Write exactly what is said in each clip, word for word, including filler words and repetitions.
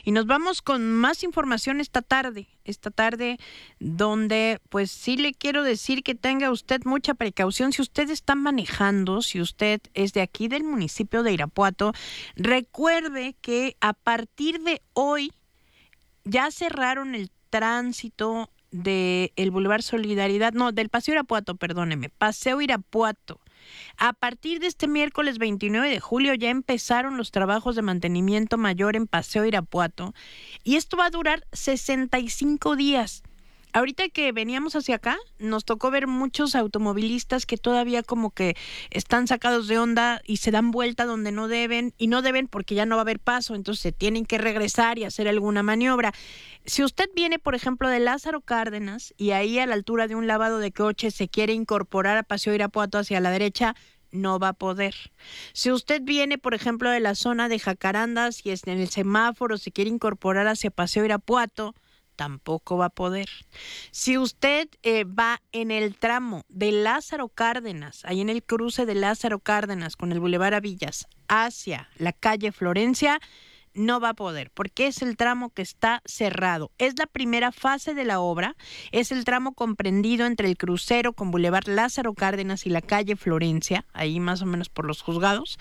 Y nos vamos con más información esta tarde, esta tarde donde pues sí le quiero decir que tenga usted mucha precaución si usted está manejando, si usted es de aquí del municipio de Irapuato. Recuerde que a partir de hoy ya cerraron el tránsito del Boulevard Solidaridad, no, del Paseo Irapuato, perdóneme, Paseo Irapuato. A partir de este miércoles veintinueve de julio ya empezaron los trabajos de mantenimiento mayor en Paseo Irapuato y esto va a durar sesenta y cinco días. Ahorita que veníamos hacia acá, nos tocó ver muchos automovilistas que todavía como que están sacados de onda y se dan vuelta donde no deben, y no deben porque ya no va a haber paso, entonces se tienen que regresar y hacer alguna maniobra. Si usted viene, por ejemplo, de Lázaro Cárdenas y ahí a la altura de un lavado de coches se quiere incorporar a Paseo Irapuato hacia la derecha, no va a poder. Si usted viene, por ejemplo, de la zona de Jacarandas y es en el semáforo se quiere incorporar hacia Paseo Irapuato, tampoco va a poder. Si usted eh, va en el tramo de Lázaro Cárdenas, ahí en el cruce de Lázaro Cárdenas con el Boulevard Avillas hacia la calle Florencia, no va a poder, porque es el tramo que está cerrado. Es la primera fase de la obra, es el tramo comprendido entre el crucero con Boulevard Lázaro Cárdenas y la calle Florencia, ahí más o menos por los juzgados,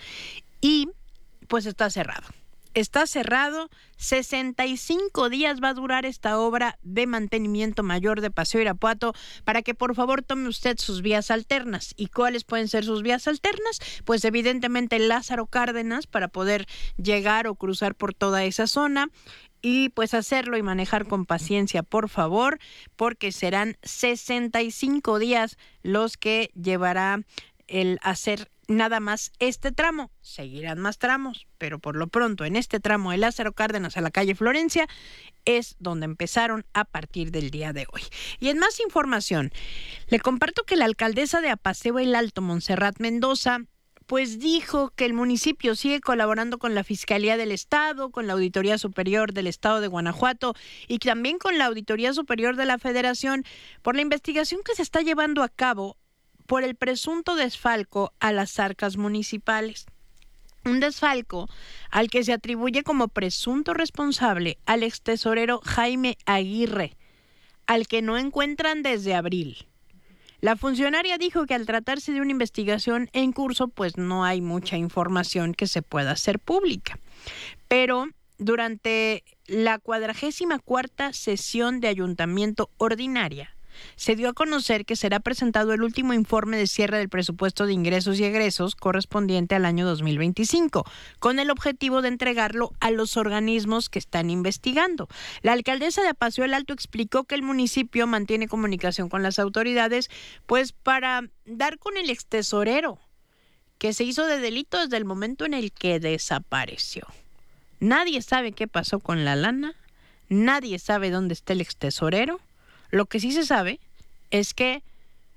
y pues está cerrado. Está cerrado, sesenta y cinco días va a durar esta obra de mantenimiento mayor de Paseo Irapuato para que por favor tome usted sus vías alternas. ¿Y cuáles pueden ser sus vías alternas? Pues evidentemente Lázaro Cárdenas para poder llegar o cruzar por toda esa zona y pues hacerlo y manejar con paciencia, por favor, porque serán sesenta y cinco días los que llevará el hacer nada más este tramo. Seguirán más tramos, pero por lo pronto en este tramo de Lázaro Cárdenas a la calle Florencia es donde empezaron a partir del día de hoy. Y en más información, le comparto que la alcaldesa de Apaseo el Alto, Montserrat Mendoza, pues dijo que el municipio sigue colaborando con la Fiscalía del Estado, con la Auditoría Superior del Estado de Guanajuato y también con la Auditoría Superior de la Federación por la investigación que se está llevando a cabo por el presunto desfalco a las arcas municipales. Un desfalco al que se atribuye como presunto responsable al extesorero Jaime Aguirre, al que no encuentran desde abril. La funcionaria dijo que al tratarse de una investigación en curso, pues no hay mucha información que se pueda hacer pública. Pero durante la cuadragésima cuarta sesión de ayuntamiento ordinaria, se dio a conocer que será presentado el último informe de cierre del presupuesto de ingresos y egresos correspondiente al año dos mil veinticinco, con el objetivo de entregarlo a los organismos que están investigando. La alcaldesa de Apaseo el Alto explicó que el municipio mantiene comunicación con las autoridades, pues para dar con el extesorero, que se hizo de delito desde el momento en el que desapareció. Nadie sabe qué pasó con la lana, nadie sabe dónde está el extesorero. Lo que sí se sabe es que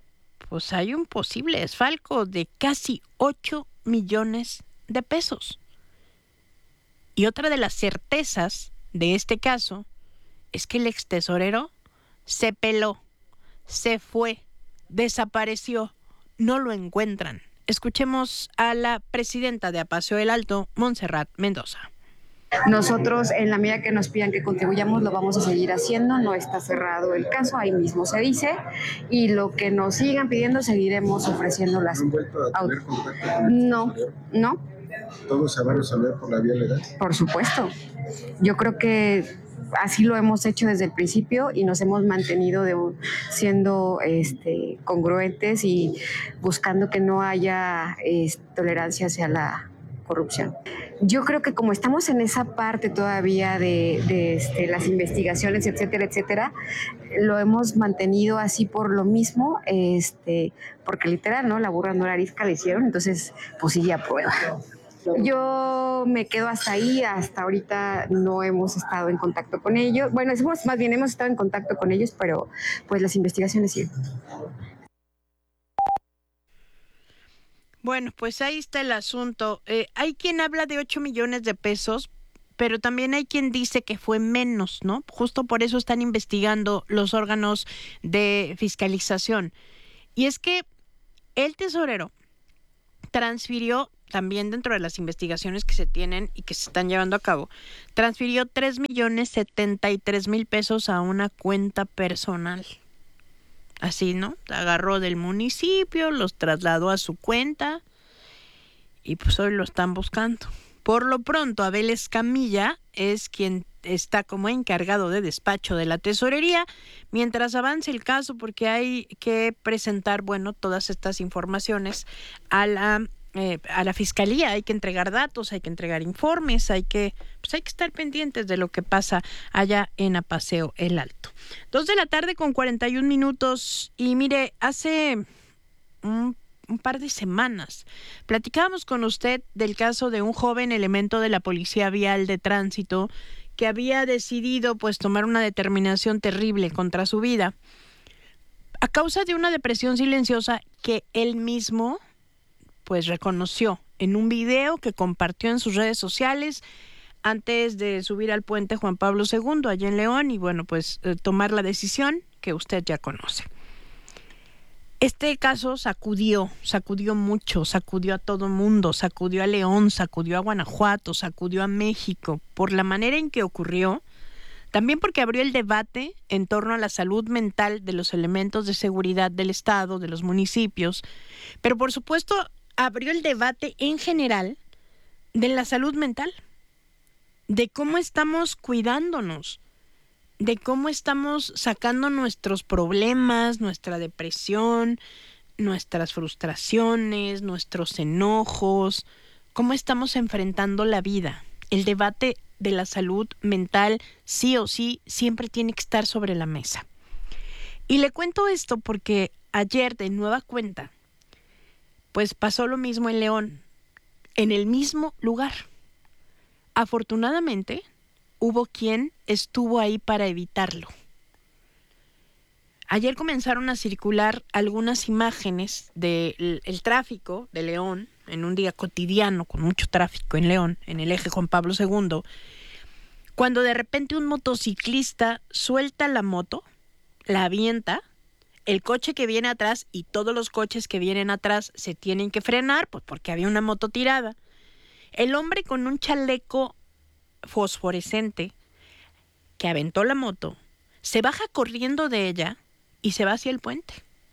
pues hay un posible desfalco de casi ocho millones de pesos. Y otra de las certezas de este caso es que el extesorero se peló, se fue, desapareció, no lo encuentran. Escuchemos a la presidenta de Apaseo el Alto, Montserrat Mendoza. Nosotros, en la medida que nos pidan que contribuyamos, lo vamos a seguir haciendo. No está cerrado el caso, ahí mismo se dice. Y lo que nos sigan pidiendo, seguiremos ofreciendo las... ¿Han vuelto a tener contacto? No, no. ¿Todo se va a resolver por la vía legal? Por supuesto. Yo creo que así lo hemos hecho desde el principio y nos hemos mantenido de, siendo este, congruentes y buscando que no haya eh, tolerancia hacia la corrupción. Yo creo que como estamos en esa parte todavía de, de este, las investigaciones, etcétera, etcétera, lo hemos mantenido así por lo mismo, este, porque literal, ¿no? La burra no la arisca le hicieron, entonces pues sigue a prueba. Yo me quedo hasta ahí, hasta ahorita no hemos estado en contacto con ellos. Bueno, hemos, más bien hemos estado en contacto con ellos, pero pues las investigaciones siguen. Bueno, pues ahí está el asunto. Eh, hay quien habla de ocho millones de pesos, pero también hay quien dice que fue menos, ¿no? Justo por eso están investigando los órganos de fiscalización. Y es que el tesorero transfirió, también dentro de las investigaciones que se tienen y que se están llevando a cabo, transfirió tres millones setenta y tres mil pesos a una cuenta personal. Así, ¿no? Agarró del municipio, los trasladó a su cuenta y pues hoy lo están buscando. Por lo pronto, Abel Escamilla es quien está como encargado de despacho de la tesorería mientras avance el caso, porque hay que presentar, bueno, todas estas informaciones a la eh, a la fiscalía. Hay que entregar datos, hay que entregar informes, hay que pues hay que estar pendientes de lo que pasa allá en Apaseo El Alto. Dos de la tarde con cuarenta y un minutos y mire, hace un un par de semanas platicábamos con usted del caso de un joven elemento de la Policía Vial de Tránsito que había decidido pues tomar una determinación terrible contra su vida a causa de una depresión silenciosa que él mismo pues reconoció en un video que compartió en sus redes sociales antes de subir al puente Juan Pablo segundo allá en León y bueno pues eh, tomar la decisión que usted ya conoce. Este caso sacudió, sacudió mucho, sacudió a todo mundo, sacudió a León, sacudió a Guanajuato, sacudió a México, por la manera en que ocurrió, también porque abrió el debate en torno a la salud mental de los elementos de seguridad del Estado, de los municipios, pero por supuesto abrió el debate en general de la salud mental, de cómo estamos cuidándonos, de cómo estamos sacando nuestros problemas, nuestra depresión, nuestras frustraciones, nuestros enojos, cómo estamos enfrentando la vida. El debate de la salud mental, sí o sí, siempre tiene que estar sobre la mesa. Y le cuento esto porque ayer, de nueva cuenta, pues pasó lo mismo en León, en el mismo lugar. Afortunadamente, hubo quien estuvo ahí para evitarlo. Ayer comenzaron a circular algunas imágenes del el tráfico de León, en un día cotidiano con mucho tráfico en León, en el eje Juan Pablo segundo, cuando de repente un motociclista suelta la moto, la avienta, el coche que viene atrás y todos los coches que vienen atrás se tienen que frenar, pues porque había una moto tirada. El hombre con un chaleco fosforescente que aventó la moto se baja corriendo de ella y se va hacia el puente.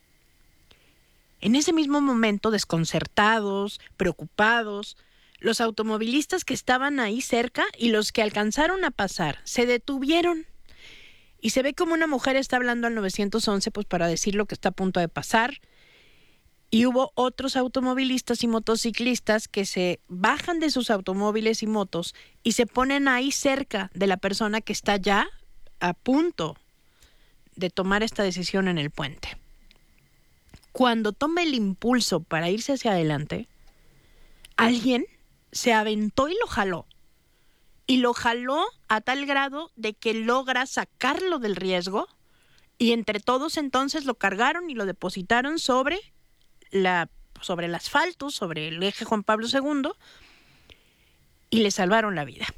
En ese mismo momento, desconcertados, preocupados, los automovilistas que estaban ahí cerca y los que alcanzaron a pasar se detuvieron y se ve como una mujer está hablando al nueve once pues para decir lo que está a punto de pasar. Y hubo otros automovilistas y motociclistas que se bajan de sus automóviles y motos y se ponen ahí cerca de la persona que está ya a punto de tomar esta decisión en el puente. Cuando toma el impulso para irse hacia adelante, alguien se aventó y lo jaló. Y lo jaló a tal grado de que logra sacarlo del riesgo y entre todos entonces lo cargaron y lo depositaron sobre La, sobre el asfalto, sobre el eje Juan Pablo segundo, y le salvaron la vida.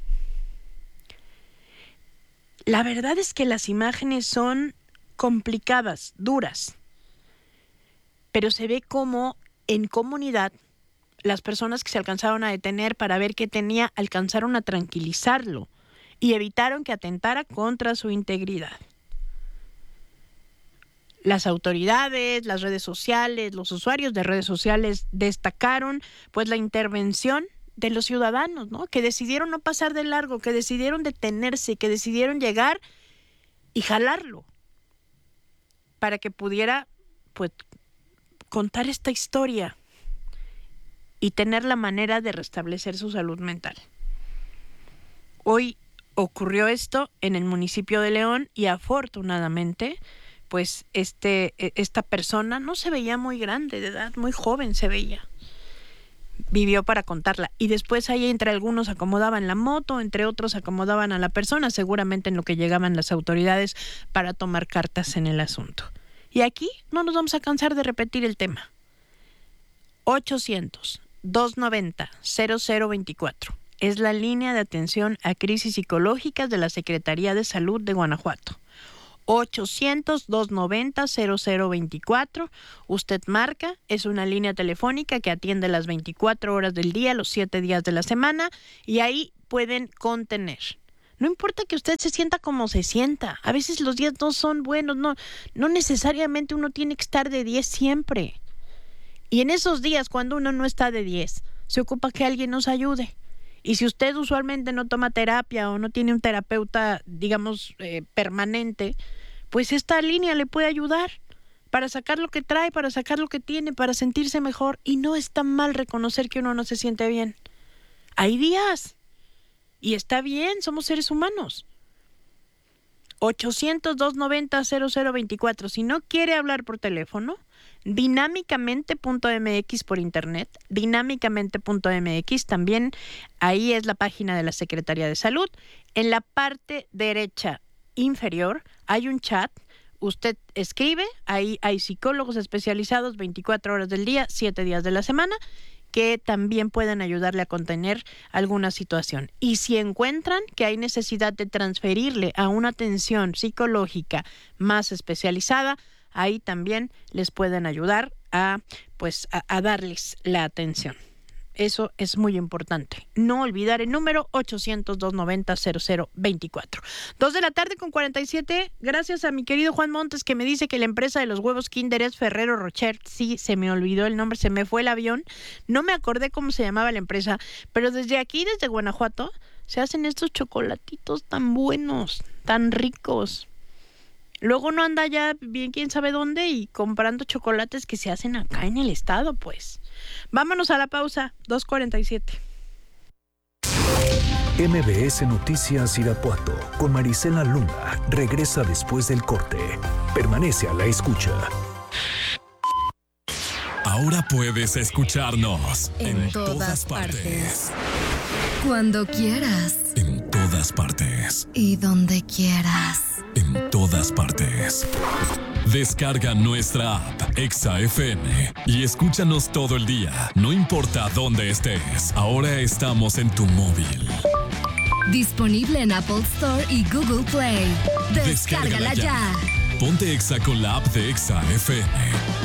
La verdad es que las imágenes son complicadas, duras, pero se ve como en comunidad las personas que se alcanzaron a detener para ver qué tenía alcanzaron a tranquilizarlo y evitaron que atentara contra su integridad. Las autoridades, las redes sociales, los usuarios de redes sociales destacaron pues la intervención de los ciudadanos, ¿no? Que decidieron no pasar de largo, que decidieron detenerse, que decidieron llegar y jalarlo para que pudiera pues contar esta historia y tener la manera de restablecer su salud mental. Hoy ocurrió esto en el municipio de León y afortunadamente pues este, esta persona no se veía muy grande de edad, muy joven se veía. Vivió para contarla. Y después ahí entre algunos acomodaban la moto, entre otros acomodaban a la persona, seguramente en lo que llegaban las autoridades para tomar cartas en el asunto. Y aquí no nos vamos a cansar de repetir el tema. ochocientos, doscientos noventa, cero cero veinticuatro es la línea de atención a crisis psicológicas de la Secretaría de Salud de Guanajuato. ochocientos, doscientos noventa, cero cero veinticuatro. Usted marca, es una línea telefónica que atiende las veinticuatro horas del día, los siete días de la semana, y ahí pueden contener. No importa que usted se sienta como se sienta. A veces los días no son buenos. No, no necesariamente uno tiene que estar de diez siempre. Y en esos días, cuando uno no está de diez, se ocupa que alguien nos ayude. Y si usted usualmente no toma terapia o no tiene un terapeuta, digamos, eh, permanente, pues esta línea le puede ayudar para sacar lo que trae, para sacar lo que tiene, para sentirse mejor. Y no es tan mal reconocer que uno no se siente bien. Hay días. Y está bien, somos seres humanos. ochocientos, doscientos noventa, cero cero veinticuatro. Si no quiere hablar por teléfono, dinámicamente punto eme equis por internet, dinámicamente punto eme equis, también ahí es la página de la Secretaría de Salud. En la parte derecha inferior hay un chat, usted escribe, ahí hay psicólogos especializados veinticuatro horas del día, siete días de la semana, que también pueden ayudarle a contener alguna situación. Y si encuentran que hay necesidad de transferirle a una atención psicológica más especializada, ahí también les pueden ayudar a, pues, a, a darles la atención. Eso es muy importante. No olvidar el número ochocientos, doscientos noventa, cero cero veinticuatro. Dos de la tarde con cuarenta y siete. Gracias a mi querido Juan Montes, que me dice que la empresa de los huevos Kinder es Ferrero Rocher. Sí, se me olvidó el nombre, se me fue el avión. No me acordé cómo se llamaba la empresa, pero desde aquí, desde Guanajuato, se hacen estos chocolatitos tan buenos, tan ricos. Luego uno anda ya bien quién sabe dónde y comprando chocolates que se hacen acá en el estado, pues. Vámonos a la pausa, dos cuarenta y siete. eme be ese Noticias Irapuato con Marisela Luna regresa después del corte. Permanece a la escucha. Ahora puedes escucharnos en, en todas, todas partes. partes. Cuando quieras. En todas partes. Y donde quieras. En todas partes. Descarga nuestra app Exa F M y escúchanos todo el día, no importa dónde estés. Ahora estamos en tu móvil. Disponible en Apple Store y Google Play. Descárgala, Descárgala ya. ya. Ponte Exa con la app de Exa F M.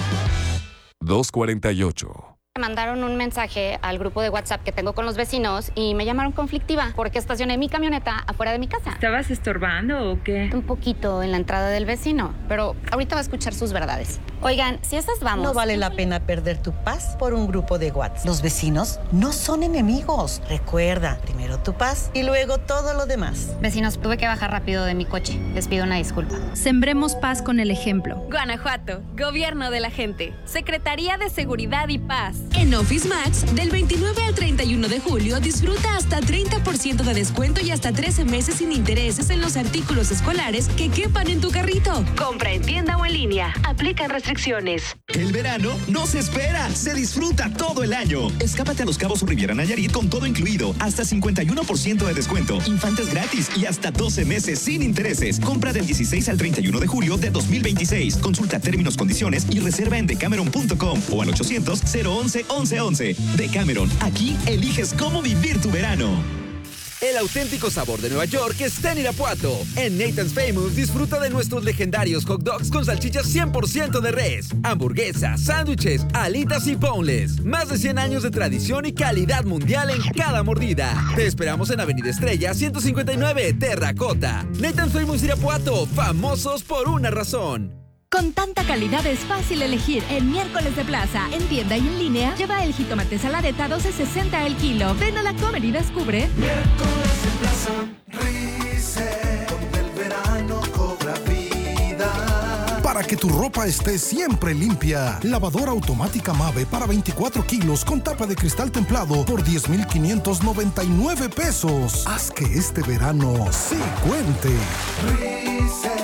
dos cuarenta y ocho. Me mandaron un mensaje al grupo de WhatsApp que tengo con los vecinos y me llamaron conflictiva porque estacioné mi camioneta afuera de mi casa. ¿Estabas estorbando o qué? Un poquito en la entrada del vecino, pero ahorita va a escuchar sus verdades. Oigan, si esas vamos... No vale la pena perder tu paz por un grupo de WhatsApp. Los vecinos no son enemigos. Recuerda, primero tu paz y luego todo lo demás. Vecinos, tuve que bajar rápido de mi coche. Les pido una disculpa. Sembremos paz con el ejemplo. Guanajuato, Gobierno de la Gente, Secretaría de Seguridad y Paz. En Office Max, del veintinueve al treinta y uno de julio, disfruta hasta treinta por ciento de descuento y hasta trece meses sin intereses en los artículos escolares que quepan en tu carrito. Compra en tienda o en línea. Aplican restricciones. El verano no se espera, se disfruta todo el año. Escápate a Los Cabos o Riviera Nayarit con todo incluido, hasta cincuenta y uno por ciento de descuento, infantes gratis y hasta doce meses sin intereses. Compra del dieciséis al treinta y uno de julio de dos mil veintiséis. Consulta términos, condiciones y reserva en decameron punto com o al ochocientos, cero once, once once. Decameron, aquí eliges cómo vivir tu verano. El auténtico sabor de Nueva York está en Irapuato. En Nathan's Famous disfruta de nuestros legendarios hot dogs con salchichas cien por ciento de res, hamburguesas, sándwiches, alitas y boneless. Más de cien años de tradición y calidad mundial en cada mordida. Te esperamos en Avenida Estrella ciento cincuenta y nueve, Terracota. Nathan's Famous Irapuato, famosos por una razón. Con tanta calidad es fácil elegir. En Miércoles de Plaza, en tienda y en línea, lleva el jitomate saladeta doce sesenta el kilo. Ven a la Comer y descubre. Miércoles de Plaza, Rice, donde el verano cobra vida. Para que tu ropa esté siempre limpia, lavadora automática Mave para veinticuatro kilos con tapa de cristal templado por diez mil quinientos noventa y nueve pesos. Haz que este verano sí cuente. Rice.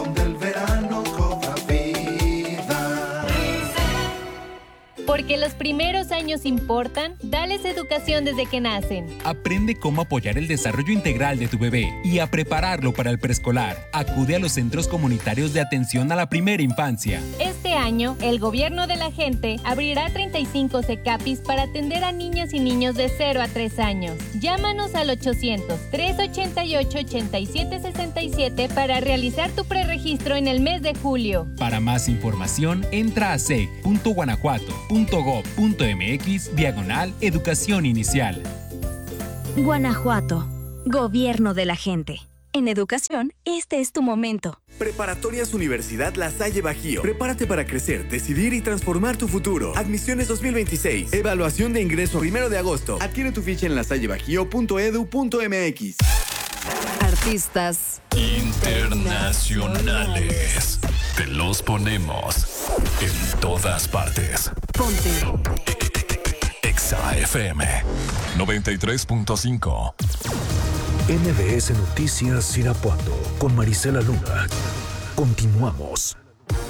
Porque los primeros años importan, dales educación desde que nacen. Aprende cómo apoyar el desarrollo integral de tu bebé y a prepararlo para el preescolar. Acude a los centros comunitarios de atención a la primera infancia. Este año año, el gobierno de la gente abrirá treinta y cinco CECAPIS para atender a niñas y niños de cero a tres años. Llámanos al ochocientos, trescientos ochenta y ocho, ochenta y siete sesenta y siete para realizar tu preregistro en el mes de julio. Para más información, entra a c e c punto guanajuato punto gob punto m x diagonal educación inicial. Guanajuato, gobierno de la gente. En educación, este es tu momento. Preparatorias Universidad La Salle Bajío. Prepárate para crecer, decidir y transformar tu futuro. Admisiones dos mil veintiséis. Evaluación de ingreso primero de agosto. Adquiere tu ficha en lasallebajío punto edu punto m x. Artistas internacionales. Te los ponemos en todas partes. Ponte Exa F M noventa y tres punto cinco. M B S Noticias Irapuato con Marisela Luna. Continuamos.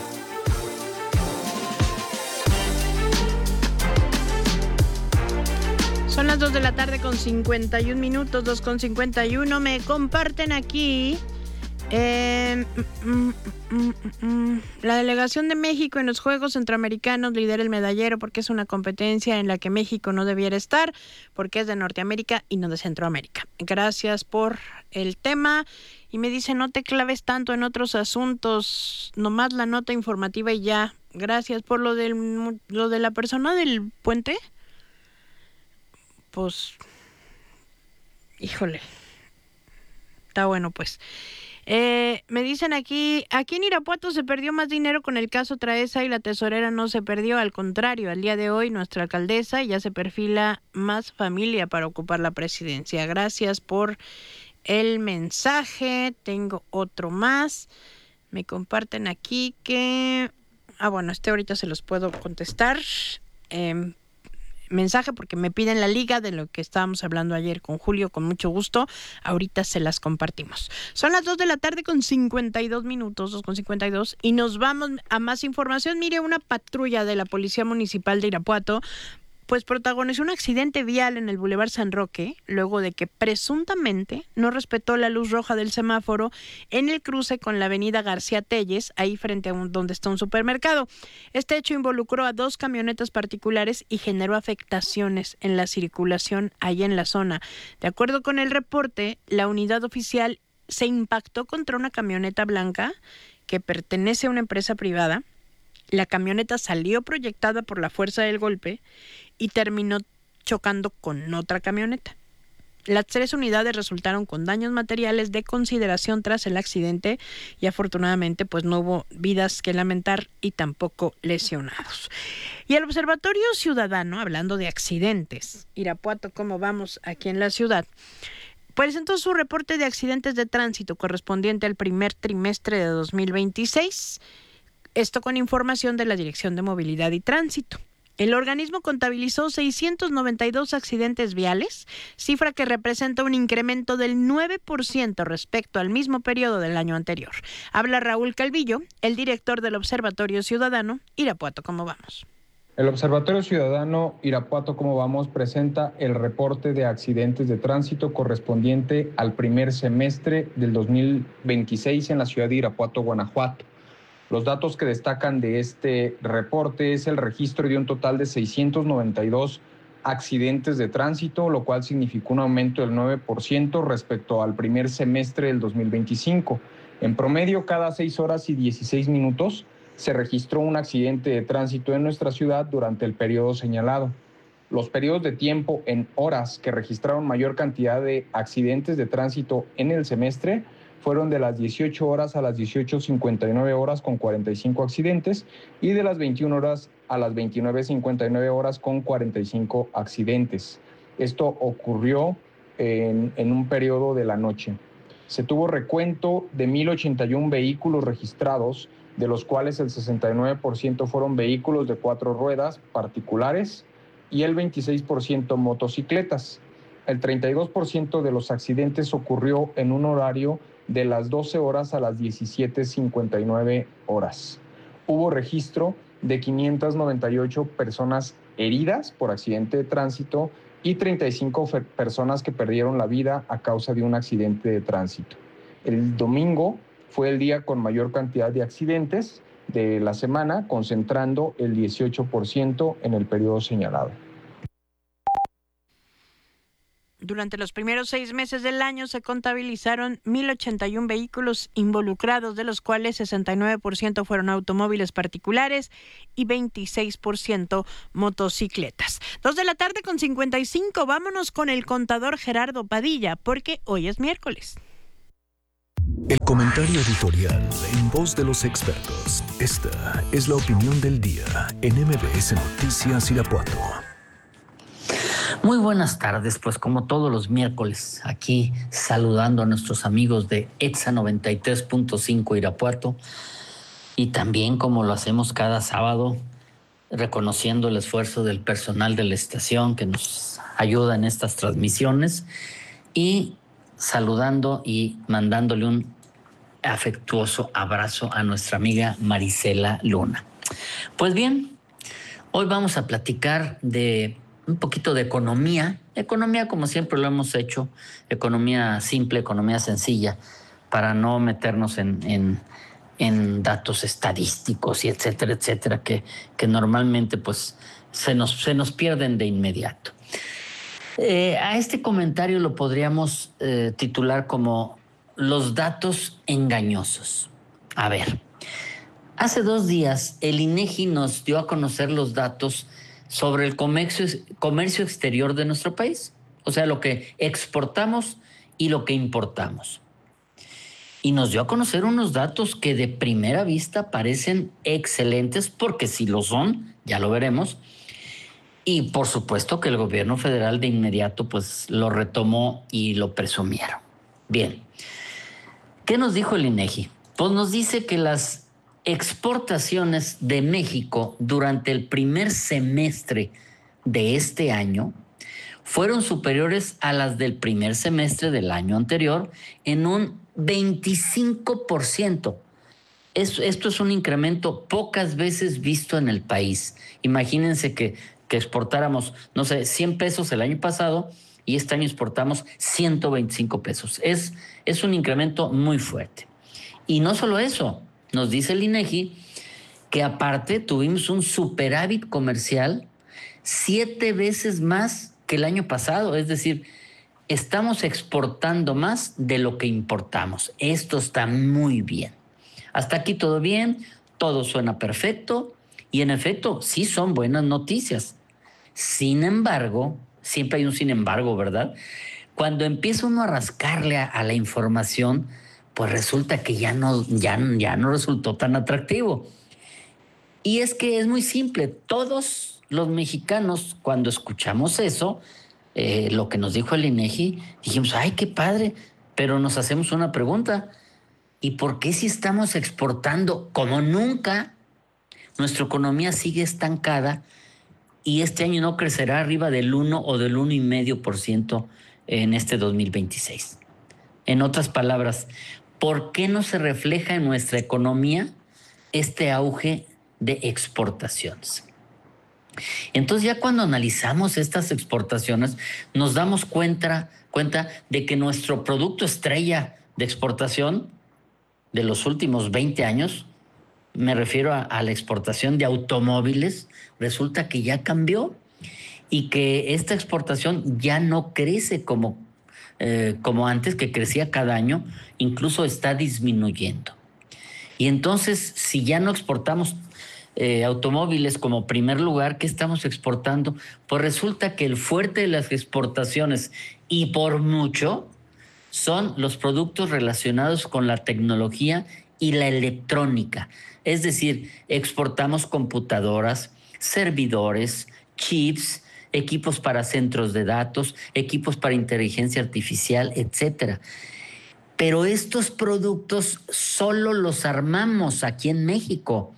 Son las dos de la tarde con cincuenta y un minutos, dos con cincuenta y uno. Me comparten aquí eh, mm, mm, mm, mm, la delegación de México en los Juegos Centroamericanos lidera el medallero porque es una competencia en la que México no debiera estar porque es de Norteamérica y no de Centroamérica. Gracias por el tema. Y me dice, no te claves tanto en otros asuntos, nomás la nota informativa y ya. Gracias por lo del lo de la persona del puente. Pues, híjole, está bueno pues. Eh, me dicen aquí, aquí en Irapuato se perdió más dinero con el caso Traesa y la tesorera no se perdió, al contrario, al día de hoy nuestra alcaldesa ya se perfila más familia para ocupar la presidencia. Gracias por el mensaje. Tengo otro más. Me comparten aquí que, ah bueno, este ahorita se los puedo contestar. Eh, mensaje porque me piden la liga de lo que estábamos hablando ayer con Julio, con mucho gusto. Ahorita se las compartimos. Son las dos de la tarde con cincuenta y dos minutos, dos con cincuenta y dos, y nos vamos a más información. Mire, una patrulla de la Policía Municipal de Irapuato pues protagonizó un accidente vial en el Boulevard San Roque, luego de que presuntamente no respetó la luz roja del semáforo en el cruce con la avenida García Telles, ahí frente a un, donde está un supermercado. Este hecho involucró a dos camionetas particulares y generó afectaciones en la circulación ahí en la zona. De acuerdo con el reporte, la unidad oficial se impactó contra una camioneta blanca que pertenece a una empresa privada. La camioneta salió proyectada por la fuerza del golpe y terminó chocando con otra camioneta. Las tres unidades resultaron con daños materiales de consideración tras el accidente y afortunadamente pues no hubo vidas que lamentar y tampoco lesionados. Y el Observatorio Ciudadano, hablando de accidentes, Irapuato, ¿cómo vamos aquí en la ciudad?, presentó su reporte de accidentes de tránsito correspondiente al primer trimestre de dos mil veintiséis. Esto con información de la Dirección de Movilidad y Tránsito. El organismo contabilizó seiscientos noventa y dos accidentes viales, cifra que representa un incremento del nueve por ciento respecto al mismo periodo del año anterior. Habla Raúl Calvillo, el director del Observatorio Ciudadano. Irapuato, ¿cómo vamos? El Observatorio Ciudadano Irapuato, ¿cómo vamos?, presenta el reporte de accidentes de tránsito correspondiente al primer semestre del dos mil veintiséis en la ciudad de Irapuato, Guanajuato. Los datos que destacan de este reporte es el registro de un total de seiscientos noventa y dos accidentes de tránsito, lo cual significó un aumento del nueve por ciento respecto al primer semestre del dos mil veinticinco. En promedio, cada seis horas y dieciséis minutos se registró un accidente de tránsito en nuestra ciudad durante el periodo señalado. Los periodos de tiempo en horas que registraron mayor cantidad de accidentes de tránsito en el semestre fueron de las dieciocho horas a las dieciocho cincuenta y nueve horas con cuarenta y cinco accidentes y de las veintiuna horas a las veintinueve cincuenta y nueve horas con cuarenta y cinco accidentes. Esto ocurrió en, en un periodo de la noche. Se tuvo recuento de mil ochenta y uno vehículos registrados, de los cuales el sesenta y nueve por ciento fueron vehículos de cuatro ruedas particulares y el veintiséis por ciento motocicletas. El treinta y dos por ciento de los accidentes ocurrió en un horario de las doce horas a las diecisiete cincuenta y nueve horas. Hubo registro de quinientas noventa y ocho personas heridas por accidente de tránsito y treinta y cinco personas que perdieron la vida a causa de un accidente de tránsito. El domingo fue el día con mayor cantidad de accidentes, de la semana, concentrando el dieciocho por ciento en el periodo señalado. Durante los primeros seis meses del año se contabilizaron mil ochenta y un vehículos involucrados, de los cuales sesenta y nueve por ciento fueron automóviles particulares y veintiséis por ciento motocicletas. Dos de la tarde con cincuenta y cinco. Vámonos con el contador Gerardo Padilla, porque hoy es miércoles. El comentario editorial en voz de los expertos. Esta es la opinión del día en M B S Noticias Irapuato. Muy buenas tardes, pues como todos los miércoles, aquí saludando a nuestros amigos de EXA noventa y tres punto cinco Irapuato, y también como lo hacemos cada sábado, reconociendo el esfuerzo del personal de la estación que nos ayuda en estas transmisiones, y saludando y mandándole un afectuoso abrazo a nuestra amiga Marisela Luna. Pues bien, hoy vamos a platicar de un poquito de economía, economía como siempre lo hemos hecho, economía simple, economía sencilla, para no meternos en, en, en datos estadísticos y etcétera, etcétera, que, que normalmente pues se nos, se nos pierden de inmediato. Eh, a este comentario lo podríamos eh, titular como los datos engañosos. A ver, hace dos días el INEGI nos dio a conocer los datos sobre el comercio, comercio exterior de nuestro país, o sea, lo que exportamos y lo que importamos. Y nos dio a conocer unos datos que de primera vista parecen excelentes, porque si lo son, ya lo veremos. Y por supuesto que el gobierno federal de inmediato pues lo retomó y lo presumieron. Bien, ¿qué nos dijo el INEGI? Pues nos dice que las exportaciones de México durante el primer semestre de este año fueron superiores a las del primer semestre del año anterior en un veinticinco por ciento. Esto, esto es un incremento pocas veces visto en el país. Imagínense que, que exportáramos, no sé, cien pesos el año pasado y este año exportamos ciento veinticinco pesos. Es, es un incremento muy fuerte. Y no solo eso, nos dice el INEGI que aparte tuvimos un superávit comercial siete veces más que el año pasado. Es decir, estamos exportando más de lo que importamos. Esto está muy bien. Hasta aquí todo bien, todo suena perfecto y en efecto sí son buenas noticias. Sin embargo, siempre hay un sin embargo, ¿verdad? Cuando empieza uno a rascarle a, a la información, pues resulta que ya no, ya, ya no resultó tan atractivo. Y es que es muy simple. Todos los mexicanos, cuando escuchamos eso, eh, lo que nos dijo el INEGI, dijimos, ¡ay, qué padre! Pero nos hacemos una pregunta. ¿Y por qué si estamos exportando como nunca, nuestra economía sigue estancada y este año no crecerá arriba del uno o del uno coma cinco por ciento en este dos mil veintiséis? En otras palabras, ¿por qué no se refleja en nuestra economía este auge de exportaciones? Entonces, ya cuando analizamos estas exportaciones, nos damos cuenta, cuenta de que nuestro producto estrella de exportación de los últimos veinte años, me refiero a, a la exportación de automóviles, resulta que ya cambió y que esta exportación ya no crece como Eh, como antes, que crecía cada año, incluso está disminuyendo. Y entonces, si ya no exportamos eh, automóviles como primer lugar, ¿qué estamos exportando? Pues resulta que el fuerte de las exportaciones, y por mucho, son los productos relacionados con la tecnología y la electrónica. Es decir, exportamos computadoras, servidores, chips, equipos para centros de datos, equipos para inteligencia artificial, etcétera. Pero estos productos solo los armamos aquí en México.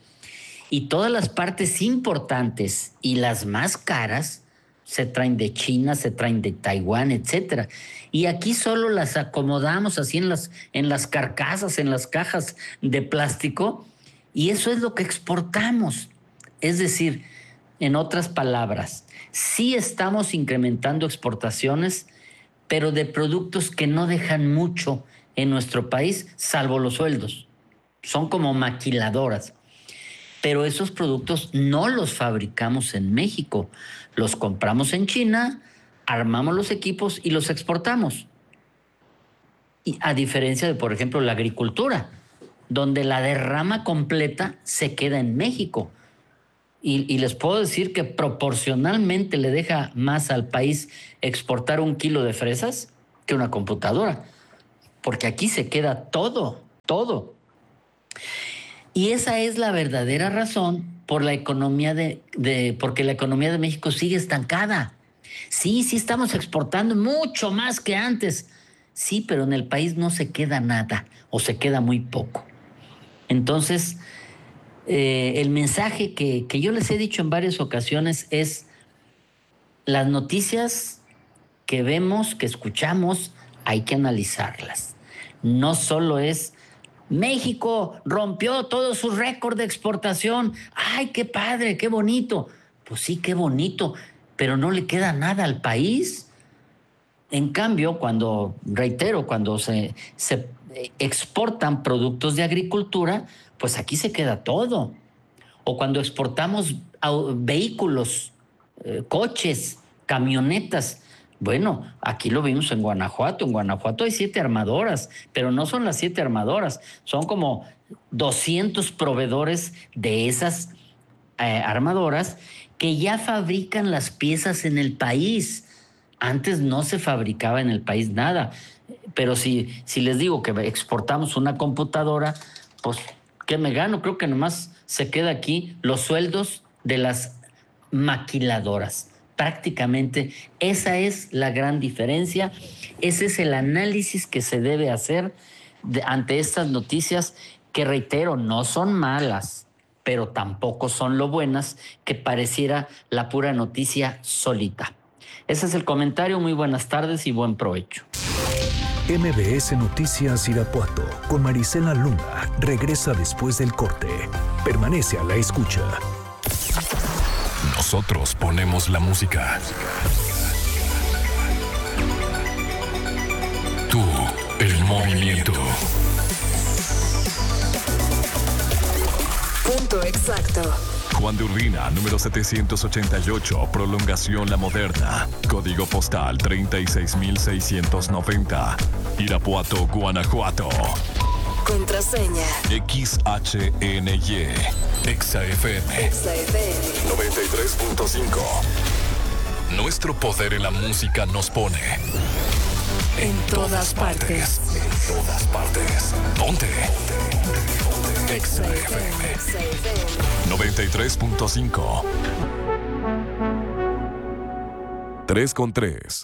Y todas las partes importantes y las más caras se traen de China, se traen de Taiwán, etcétera. Y aquí solo las acomodamos así en las, en las carcasas, en las cajas de plástico, y eso es lo que exportamos. Es decir, en otras palabras, sí estamos incrementando exportaciones, pero de productos que no dejan mucho en nuestro país, salvo los sueldos. Son como maquiladoras. pero esos productos no los fabricamos en México. Los compramos en China, armamos los equipos y los exportamos. Y a diferencia de, por ejemplo, la agricultura, donde la derrama completa se queda en México. Y, y les puedo decir que proporcionalmente le deja más al país exportar un kilo de fresas que una computadora, porque aquí se queda todo, todo. Y esa es la verdadera razón por la economía de, de, porque la economía de México sigue estancada. Sí, sí estamos exportando mucho más que antes. Sí, pero en el país no se queda nada o se queda muy poco. Entonces, eh, el mensaje que, que yo les he dicho en varias ocasiones es: las noticias que vemos, que escuchamos, hay que analizarlas. No solo es México rompió todo su récord de exportación. ¡Ay, qué padre, qué bonito! Pues sí, qué bonito, pero no le queda nada al país. En cambio, cuando, reitero, cuando se, se exportan productos de agricultura, pues aquí se queda todo. O cuando exportamos vehículos, eh, coches, camionetas. Bueno, aquí lo vimos en Guanajuato. En Guanajuato hay siete armadoras, pero no son las siete armadoras. Son como doscientos proveedores de esas eh, armadoras que ya fabrican las piezas en el país. Antes no se fabricaba en el país nada. Pero si, si les digo que exportamos una computadora, pues, ¿qué me gano? Creo que nomás se queda aquí los sueldos de las maquiladoras. Prácticamente esa es la gran diferencia. Ese es el análisis que se debe hacer de, ante estas noticias que, reitero, no son malas, pero tampoco son lo buenas, que pareciera la pura noticia solita. Ese es el comentario. Muy buenas tardes y buen provecho. M B S Noticias Irapuato con Marisela Luna regresa después del corte. Permanece a la escucha. Nosotros ponemos la música. Tú, el movimiento. Punto exacto. Juan de Urbina, número setecientos ochenta y ocho, Prolongación La Moderna. Código postal treinta y seis mil seiscientos noventa. Irapuato, Guanajuato. Contraseña. X H N Y. Exa F M. Exa F M. noventa y tres punto cinco. Nuestro poder en la música nos pone en todas partes. En todas partes. Ponte. Exa F M. noventa y tres punto cinco. tres con tres.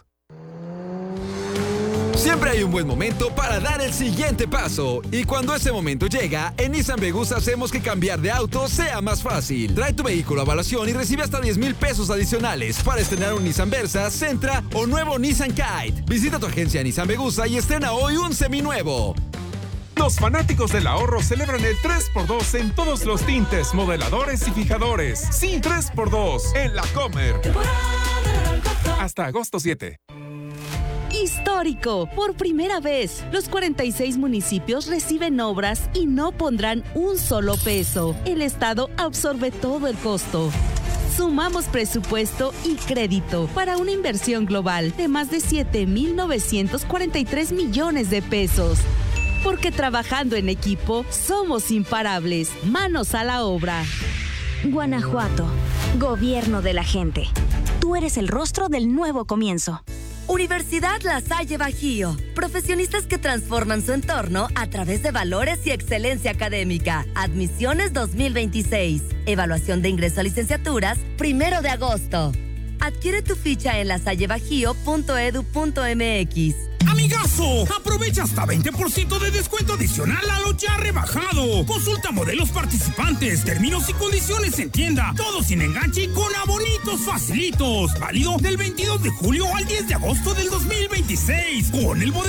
Siempre hay un buen momento para dar el siguiente paso. Y cuando ese momento llega, en Nissan Vegus hacemos que cambiar de auto sea más fácil. Trae tu vehículo a evaluación y recibe hasta diez mil pesos adicionales para estrenar un Nissan Versa, Sentra o nuevo Nissan Kite. Visita tu agencia Nissan Vegusa y estrena hoy un seminuevo. Los fanáticos del ahorro celebran el tres por dos en todos los tintes, modeladores y fijadores. Sí, tres por dos en La Comer. Hasta agosto siete. Histórico. Por primera vez, los cuarenta y seis municipios reciben obras y no pondrán un solo peso. El Estado absorbe todo el costo. Sumamos presupuesto y crédito para una inversión global de más de siete mil novecientos cuarenta y tres millones de pesos. Porque trabajando en equipo, somos imparables. Manos a la obra. Guanajuato. Gobierno de la gente. Tú eres el rostro del nuevo comienzo. Universidad La Salle Bajío. Profesionistas que transforman su entorno a través de valores y excelencia académica. Admisiones dos mil veintiséis. Evaluación de ingreso a licenciaturas, primero de agosto. Adquiere tu ficha en lasallebajío punto edu punto m x. ¡Amigazo! Aprovecha hasta veinte por ciento de descuento adicional a lo ya rebajado. Consulta modelos participantes, términos y condiciones en tienda. Todo sin enganche y con abonitos facilitos. Válido del veintidós de julio al diez de agosto del dos mil veintiséis. Con el modelo